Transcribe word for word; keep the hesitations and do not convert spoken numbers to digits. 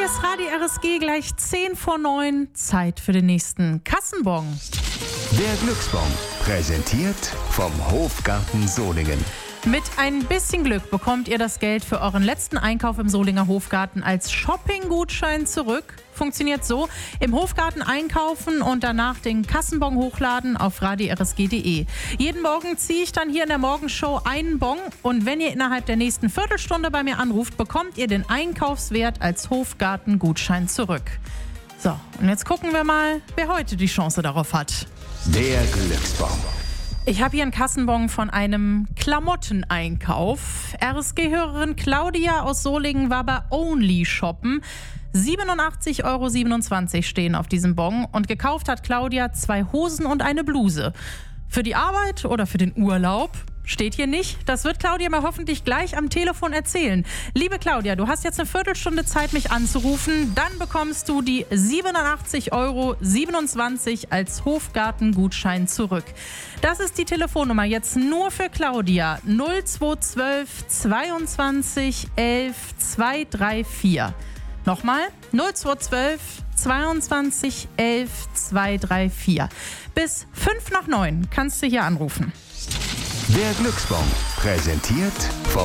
Hier ist Radio R S G, gleich zehn vor neun. Zeit für den nächsten Kassenbon. Der Glücksbon, präsentiert vom Hofgarten Solingen. Mit ein bisschen Glück bekommt ihr das Geld für euren letzten Einkauf im Solinger Hofgarten als Shopping-Gutschein zurück. Funktioniert so: im Hofgarten einkaufen und danach den Kassenbon hochladen auf radio r s g punkt d e. Jeden Morgen ziehe ich dann hier in der Morgenshow einen Bon und wenn ihr innerhalb der nächsten Viertelstunde bei mir anruft, bekommt ihr den Einkaufswert als Hofgarten-Gutschein zurück. So, und jetzt gucken wir mal, wer heute die Chance darauf hat. Der Glücksbon. Ich habe hier einen Kassenbon von einem Klamotteneinkauf. R S G-Hörerin Claudia aus Solingen war bei Only shoppen. siebenundachtzig Euro siebenundzwanzig stehen auf diesem Bon und gekauft hat Claudia zwei Hosen und eine Bluse. Für die Arbeit oder für den Urlaub? Steht hier nicht. Das wird Claudia mir hoffentlich gleich am Telefon erzählen. Liebe Claudia, du hast jetzt eine Viertelstunde Zeit, mich anzurufen. Dann bekommst du die siebenundachtzig Euro siebenundzwanzig als Hofgarten-Gutschein zurück. Das ist die Telefonnummer jetzt nur für Claudia. null zwei zwölf zweiundzwanzig elf zweihundertvierunddreißig. Nochmal, null zwei zwölf zweiundzwanzig elf zweihundertvierunddreißig. Bis fünf nach neun kannst du hier anrufen. Der Glücksbon, präsentiert vom